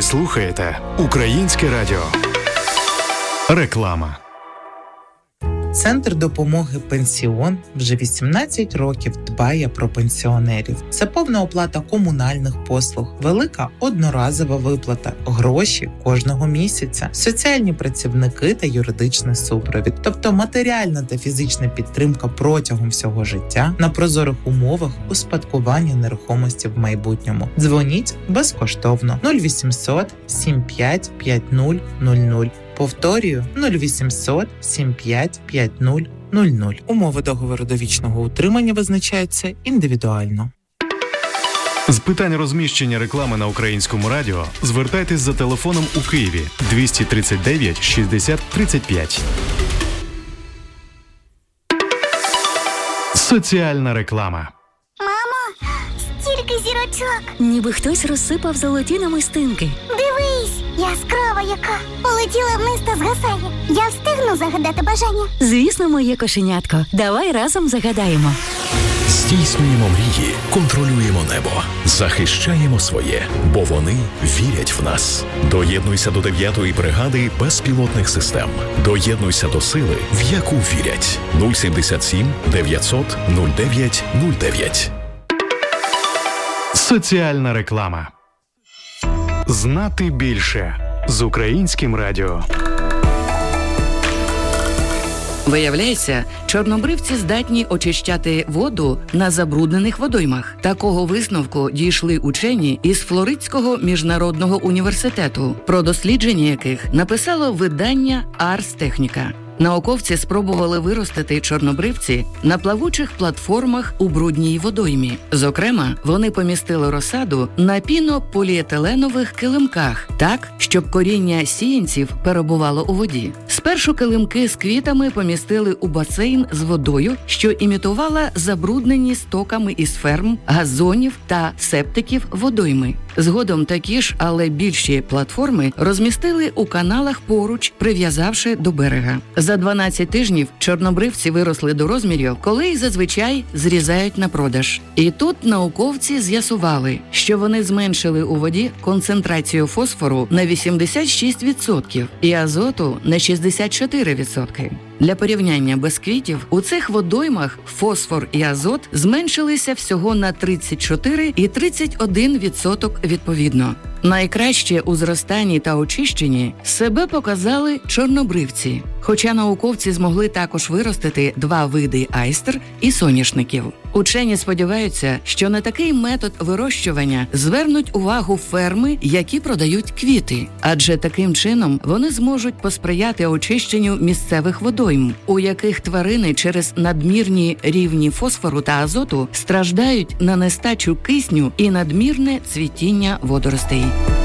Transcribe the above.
слухаєте Українське радіо. Реклама. Центр допомоги «Пенсіон» вже 18 років дбає про пенсіонерів. Це повна оплата комунальних послуг, велика одноразова виплата, гроші кожного місяця, соціальні працівники та юридичний супровід. Тобто матеріальна та фізична підтримка протягом всього життя на прозорих умовах успадкування нерухомості в майбутньому. Дзвоніть безкоштовно 0800 75 50 00. Повторюю, 0800 75 50 00. Умови договору довічного утримання визначаються індивідуально. З питань розміщення реклами на Українському радіо звертайтесь за телефоном у Києві 239 60 35. Соціальна реклама. Мамо, стільки зірочок! Ніби хтось розсипав золоті намистинки. Дивись, яскрава яка! Полетіла вниз та згасає. Я встигну загадати бажання? Звісно, моє кошенятко. Давай разом загадаємо. Здійснюємо мрії, контролюємо небо, захищаємо своє, бо вони вірять в нас. Доєднуйся до 9-ї бригади безпілотних систем. Доєднуйся до сили, в яку вірять. 077 900 09 09. Соціальна реклама. Знати більше з Українським радіо. Виявляється, чорнобривці здатні очищати воду на забруднених водоймах. Такого висновку дійшли учені із Флоридського міжнародного університету, про дослідження яких написало видання Ars Technica. Науковці спробували виростити чорнобривці на плавучих платформах у брудній водоймі. Зокрема, вони помістили розсаду на пінополіетиленових килимках так, щоб коріння сіянців перебувало у воді. Спершу килимки з квітами помістили у басейн з водою, що імітувала забруднені стоками із ферм, газонів та септиків водойми. Згодом такі ж, але більші платформи розмістили у каналах поруч, прив'язавши до берега. За 12 тижнів чорнобривці виросли до розмірів, коли їх зазвичай зрізають на продаж. І тут науковці з'ясували, що вони зменшили у воді концентрацію фосфору на 86% і азоту на 64%. Для порівняння без квітів, у цих водоймах фосфор і азот зменшилися всього на 34 і 31% відповідно. Найкраще у зростанні та очищенні себе показали чорнобривці, хоча науковці змогли також виростити 2 види айстр і соняшників. Учені сподіваються, що на такий метод вирощування звернуть увагу ферми, які продають квіти, адже таким чином вони зможуть посприяти очищенню місцевих водойм, у яких тварини через надмірні рівні фосфору та азоту страждають на нестачу кисню і надмірне цвітіння водоростей.